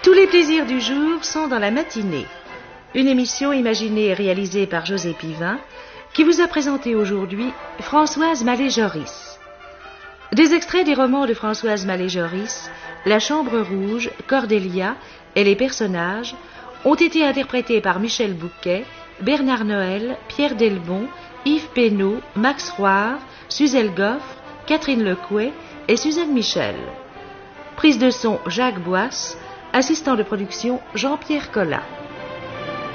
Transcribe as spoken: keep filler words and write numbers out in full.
Tous les plaisirs du jour sont dans la matinée. Une émission imaginée et réalisée par José Pivin, qui vous a présenté aujourd'hui Françoise Mallet-Joris. Des extraits des romans de Françoise Mallet-Joris, La Chambre rouge, Cordélia et les personnages ont été interprétés par Michel Bouquet, Bernard Noël, Pierre Delbon, Yves Pénaud, Max Roire, Suzel Goffre, Catherine Lecouet et Suzanne Michel. Prise de son Jacques Boisse, assistant de production Jean-Pierre Collat.